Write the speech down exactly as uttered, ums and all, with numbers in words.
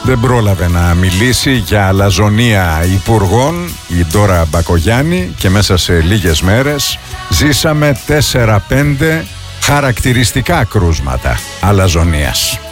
Δεν πρόλαβε να μιλήσει για αλαζονία υπουργών η Ντόρα Μπακογιάννη και μέσα σε λίγες μέρες ζήσαμε τέσσερα πέντε χαρακτηριστικά κρούσματα αλαζονίας.